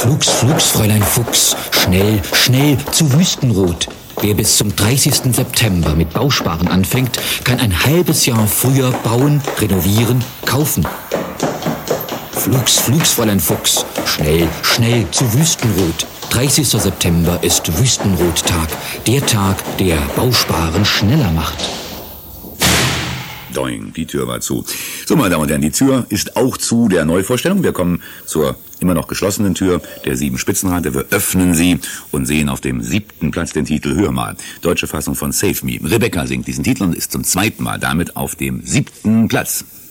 Flugs, Flugs, Fräulein Fuchs, schnell, schnell zu Wüstenrot. Wer bis zum 30. September mit Bausparen anfängt, kann ein halbes Jahr früher bauen, renovieren, kaufen. Flugs, Flugs, Fräulein Fuchs, schnell, schnell zu Wüstenrot. 30. September ist Wüstenrot-Tag, der Tag, der Bausparen schneller macht. Doing, die Tür war zu. So, meine Damen und Herren, die Tür ist auch zu der Neuvorstellung. Wir kommen zur immer noch geschlossenen Tür der 7 Spitzenreiter. Wir öffnen sie und sehen auf dem 7. Platz den Titel Hör mal. Deutsche Fassung von Save Me. Rebecca singt diesen Titel und ist zum 2. Mal damit auf dem 7. Platz.